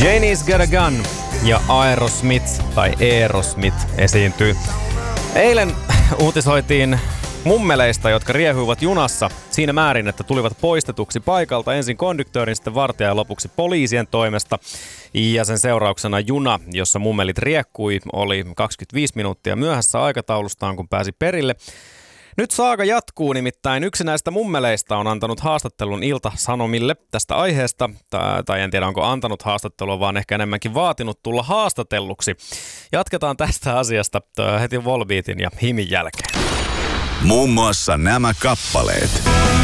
Janie's Got a Gun ja Aerosmith tai Aerosmith esiintyy. Eilen uutisoitiin mummeleista, jotka riehuivat junassa siinä määrin, että tulivat poistetuksi paikalta ensin konduktöörin, sitten vartija ja lopuksi poliisien toimesta. Ja sen seurauksena juna, jossa mummelit riekkui, oli 25 minuuttia myöhässä aikataulustaan, kun pääsi perille. Nyt saaga jatkuu, nimittäin yksi näistä mummeleista on antanut haastattelun Ilta-Sanomille tästä aiheesta, tai en tiedä onko antanut haastattelua, vaan ehkä enemmänkin vaatinut tulla haastatelluksi. Jatketaan tästä asiasta heti Volbeatin ja Himin jälkeen. Muun muassa nämä kappaleet.